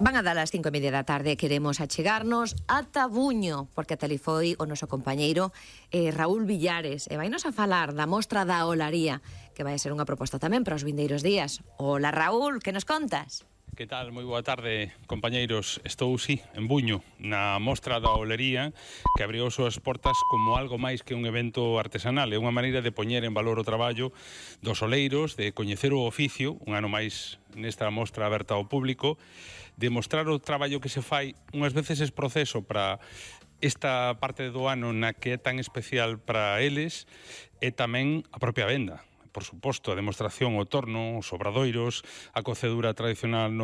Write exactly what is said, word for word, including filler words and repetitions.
Van a dar as cinco e media da tarde, queremos achegarnos ata Buño, porque ata ali foi o noso compañeiro eh, Raúl Villares, e vainos a falar da mostra da olaría, que vai ser unha proposta tamén para os vindeiros días. Hola Raúl, que nos contas? Que tal? Moi boa tarde, compañeiros. Estou, sí, en Buño, na mostra da olería, que abriu as súas portas como algo máis que un evento artesanal. É unha maneira de poñer en valor o traballo dos oleiros, de coñecer o oficio, un ano máis nesta mostra aberta ao público, de mostrar o traballo que se fai. Unhas veces es proceso para esta parte do ano na que é tan especial para eles, e tamén a propia venda. Por suposto, a demostración, o torno, os obradoiros, a cocedura tradicional no